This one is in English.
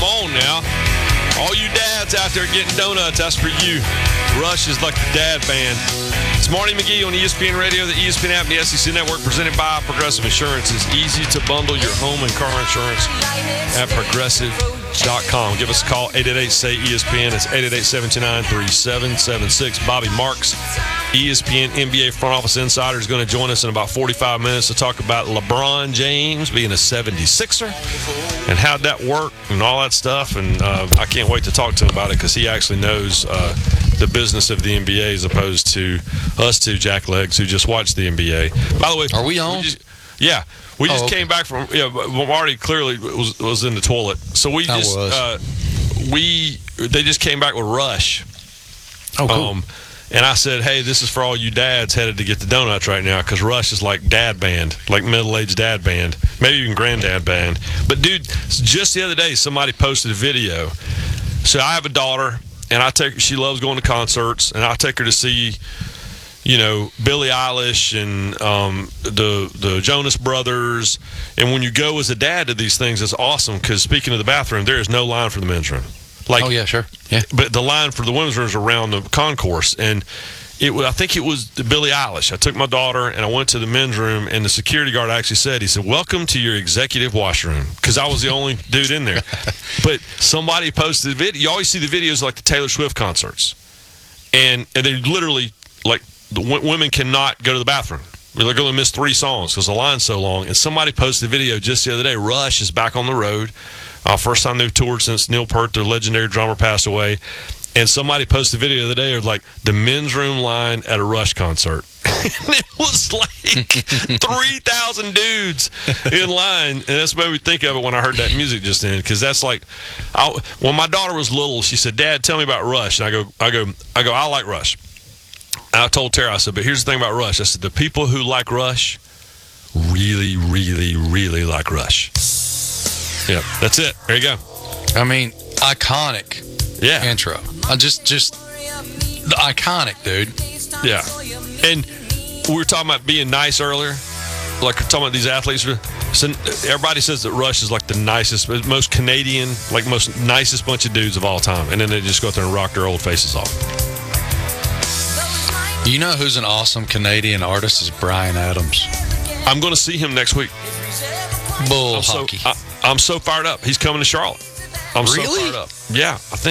Come on now. All you dads out there getting donuts, that's for you. Rush is like the dad band. It's Marty McGee on ESPN Radio, the ESPN app, and the SEC Network, presented by Progressive Insurance. It's easy to bundle your home and car insurance at Progressive.com. Give us a call, 888-SAY-ESPN. It's 888-729-3776. Bobby Marks, ESPN NBA front office insider, is going to join us in about 45 minutes to talk about LeBron James being a 76er and how'd that work and all that stuff. And I can't wait to talk to him about it because he actually knows the business of the NBA as opposed to us two jacklegs who just watch the NBA. By the way, are we on? We just came back from. Marty clearly was in the toilet, so they just came back with Rush. Oh, cool. And I said, hey, this is for all you dads headed to get the donuts right now because Rush is like dad band, like middle-aged dad band, maybe even granddad band. But, dude, just the other day somebody posted a video. So I have a daughter, and she loves going to concerts, and I take her to see, Billie Eilish and the Jonas Brothers. And when you go as a dad to these things, it's awesome because, speaking of the bathroom, there is no line for the men's room. Oh, yeah, sure. Yeah. But the line for the women's room is around the concourse. And I think it was Billie Eilish. I took my daughter, and I went to the men's room, and the security guard actually said, welcome to your executive washroom, because I was the only dude in there. But somebody posted a video. You always see the videos like the Taylor Swift concerts. And they literally, like, the women cannot go to the bathroom. They're going to miss 3 songs because the line's so long. And somebody posted a video just the other day. Rush is back on the road. First time they've toured since Neil Peart, their legendary drummer, passed away. And somebody posted a video the other day of like the men's room line at a Rush concert. And it was like 3,000 dudes in line. And that's what made me think of it when I heard that music just then. Because that's like, when my daughter was little, she said, Dad, tell me about Rush. And I like Rush. And I told Tara, I said, but here's the thing about Rush. I said, the people who like Rush really, really, really like Rush. Yeah, that's it. There you go. I mean, iconic intro. Just the iconic, dude. Yeah. And we were talking about being nice earlier. Like, we're talking about these athletes. So everybody says that Rush is like the nicest, most Canadian, like most nicest bunch of dudes of all time. And then they just go out there and rock their old faces off. You know who's an awesome Canadian artist is Bryan Adams. I'm going to see him next week. Bull hockey. I'm so fired up. He's coming to Charlotte. I'm really? so fired up. Yeah, I think.